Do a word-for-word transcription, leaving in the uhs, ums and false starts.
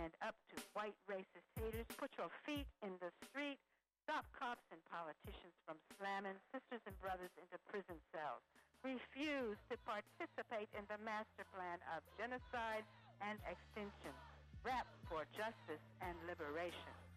Stand up to white racist haters. Put your feet in the street. Stop cops and politicians from slamming sisters and brothers into prison cells. Refuse to participate in the master plan of genocide and extinction. Rap for justice and liberation.